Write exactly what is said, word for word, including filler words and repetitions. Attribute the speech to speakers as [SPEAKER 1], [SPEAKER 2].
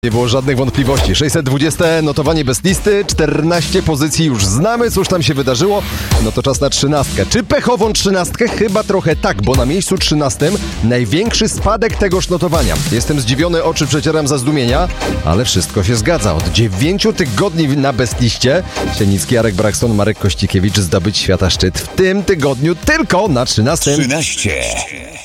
[SPEAKER 1] Nie było żadnych wątpliwości. sześćset dwadzieścia notowanie bez listy, czternaście pozycji już znamy, cóż tam się wydarzyło? No to czas na trzynastkę. Czy pechową trzynastkę? Chyba trochę tak, bo na miejscu trzynastym największy spadek tegoż notowania. Jestem zdziwiony, oczy przecieram za zdumienia, ale wszystko się zgadza. Od dziewięciu tygodni na bezliście Sienicki, Jarek Braxton, Marek Kościkiewicz zdobyć świata szczyt w tym tygodniu tylko na trzynastym.
[SPEAKER 2] trzynaście.